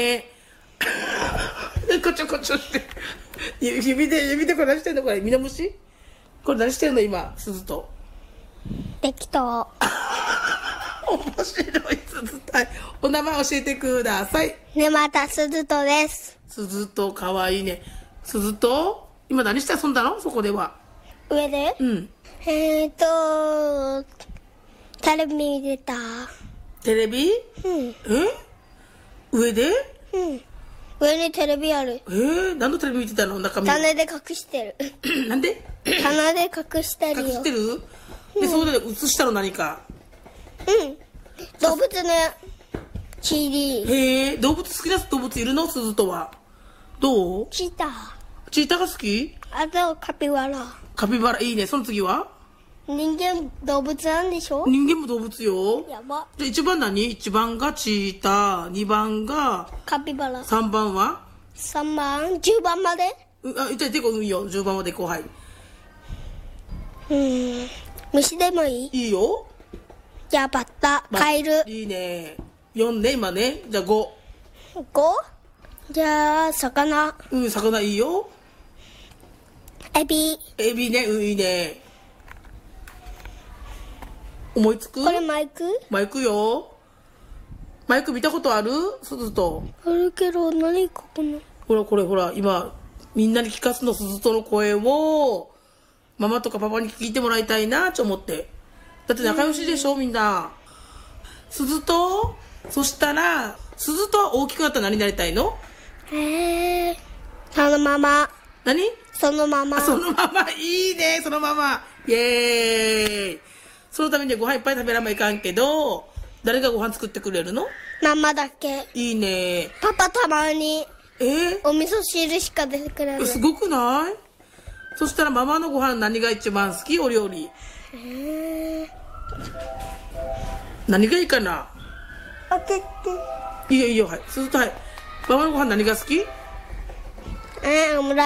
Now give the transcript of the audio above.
こちょこちょして指でこれ何してんのこれミノムシこれ何してんの今鈴と適当。 面白い鈴とお名前教えてください。 沼田鈴人です。 鈴とかわいいね。鈴と今何して遊んだのそこでは。 上でうんテレビ見てた。 テレビうん上で上にテレビある。 何のテレビ見てたの中身棚で隠してる。 なんで棚で隠してるよ。 隠してるで、それで映したの何か動物の CD。 へえ動物好きな動物いるの鈴とはどうチーター。 チーターが好きあとカピバラ。 カピバラいいねその次は人間動物なんでしょ。 人間も動物よやば。 じゃあ1番何 ?1 番がチーター2番がカピバラ。 3番は 3番10番まで。 じゃあてこいいよ10番まで後輩虫でもいい。 いいよじゃあバッタ、カエル。 いいね4ね今ねじゃあ5 5。じゃあ魚。 魚いいよエビ。 エビねいいね思いつくこれマイクマイクよマイク見たことある鈴とあるけど何ここの。 ほらこれほら今みんなに聞かすの鈴との声をママとかパパに聞いてもらいたいなと思ってだって仲良しでしょみんな鈴とそしたら鈴とは大きくなったら何になりたいのそのまま。 何そのまま。 そのままいいねそのままイエーイそのためにはご飯いっぱい食べらんまいかんけど誰がご飯作ってくれるのママだけ。 いいねパパたまにお味噌汁しか出てくれない。 すごくないそしたらママのご飯何が一番好きお料理何がいいかなオッケー。 いいよいいよはいするとはいママのご飯何が好きオムライス。